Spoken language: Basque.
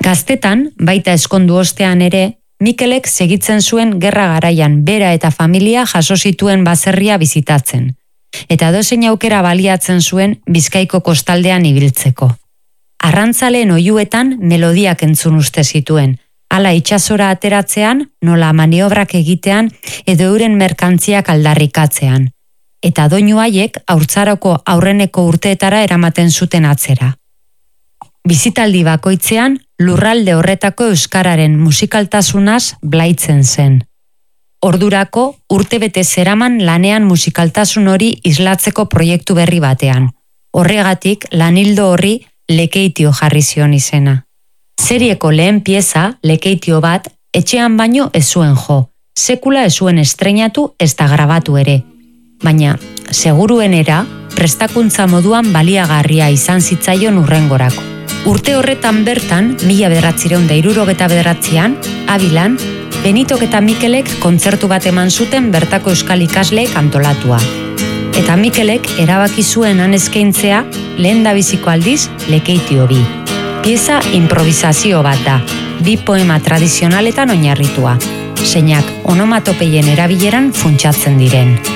Gaztetan, baita eskondu ostean ere, Mikelek segitzen zuen gerra garaian bera eta familia jaso zituen baserria bizitatzen, eta edozein aukera baliatzen zuen Bizkaiko kostaldean ibiltzeko. Arrantzaleen oihuetan melodiak entzun uste zituen, hala itsasora ateratzean, nola maniobrak egitean edo euren merkantziak aldarrikatzean, eta doinu haiek haurtzaroko aurreneko urteetara eramaten zuten atzera. Bizitaldi bakoitzean, lurralde horretako euskararen musikaltasunaz blaitzen zen. Ordurako urtebete zeraman lanean musikaltasun hori islatzeko proiektu berri batean. Horregatik lanildo horri Lekeitio jarri zion izena. Serieko lehen pieza, Lekeitio bat, etxean baino ez zuen jo, sekula ez zuen estreinatu ez da grabatu ere. Baina, seguruenera, prestakuntza moduan baliagarria izan zitzaion hurrengorako. Urte horretan bertan, 1969an, Abilan, Benitok eta Mikelek kontzertu bat eman zuten bertako euskal ikasleek antolatua. Eta Mikelek erabaki zuen han eskaintzea lehendabiziko aldiz Lekeitio bi. Pieza improvisazio bat da, 2 poema tradizionaletan oinarritua, zeinak onomatopeien erabileran funtsatzen diren.